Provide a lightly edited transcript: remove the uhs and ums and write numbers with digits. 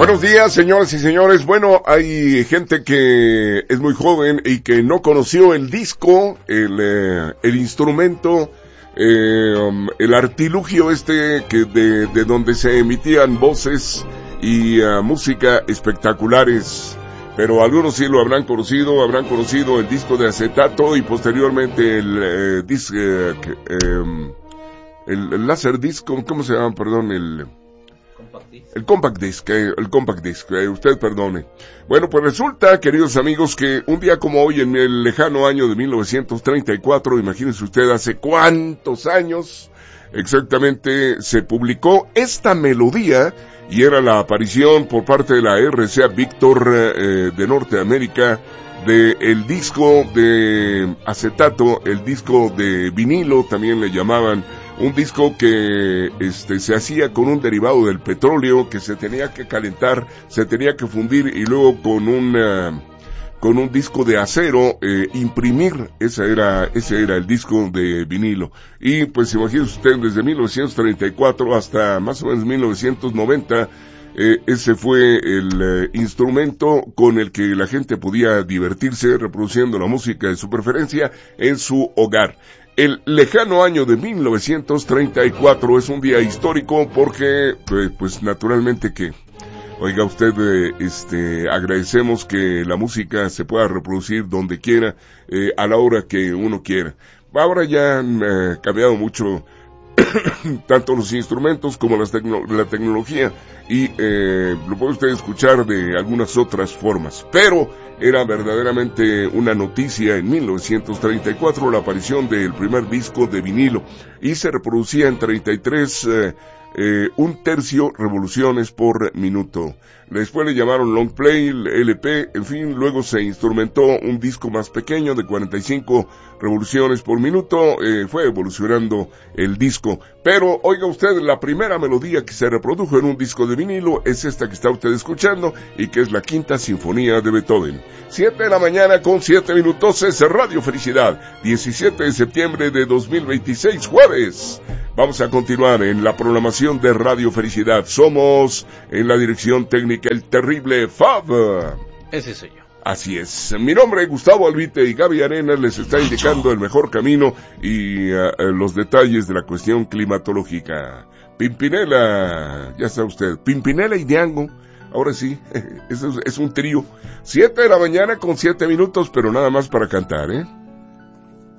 Buenos días, señoras y señores. Bueno, hay gente que es muy joven y que no conoció el disco, el instrumento, el artilugio que de donde se emitían voces y música espectaculares. Pero algunos sí lo habrán conocido el disco de acetato y posteriormente el Laserdisc, ¿cómo se llama? Perdón, el compact disc, usted perdone. Bueno, pues resulta, queridos amigos, que un día como hoy, en el lejano año de 1934, imagínense usted hace cuántos años, exactamente, se publicó esta melodía, y era la aparición por parte de la RCA Victor de Norteamérica, de el disco de acetato, el disco de vinilo, también le llamaban, un disco que se hacía con un derivado del petróleo que se tenía que calentar, se tenía que fundir y luego con un disco de acero imprimir. Ese era el disco de vinilo. Y pues imagínense usted, desde 1934 hasta más o menos 1990, ese fue el instrumento con el que la gente podía divertirse reproduciendo la música de su preferencia en su hogar. El lejano año de 1934 es un día histórico porque, pues naturalmente que, oiga usted, agradecemos que la música se pueda reproducir donde quiera, a la hora que uno quiera. Ahora ya han cambiado mucho tanto los instrumentos como la tecnología, y lo puede usted escuchar de algunas otras formas, pero era verdaderamente una noticia en 1934 la aparición del primer disco de vinilo, y se reproducía en 33 un tercio revoluciones por minuto. Después le llamaron long play, LP, en fin, luego se instrumentó un disco más pequeño de 45 revoluciones por minuto, fue evolucionando el disco. Pero oiga usted, la primera melodía que se reprodujo en un disco de vinilo es esta que está usted escuchando, y que es la Quinta Sinfonía de Beethoven. 7 de la mañana con 7 minutos, es Radio Felicidad, 17 de septiembre de 2026, jueves. Vamos a continuar en la programación de Radio Felicidad. Somos en la dirección técnica el terrible Fab. Ese soy yo. Así es. Mi nombre es Gustavo Albite, y Gaby Arenas les está indicando el mejor camino y los detalles de la cuestión climatológica. Pimpinela, ya está usted, Pimpinela y Diango. Ahora sí, es un trío. 7 de la mañana con 7 minutos, pero nada más para cantar, ¿eh?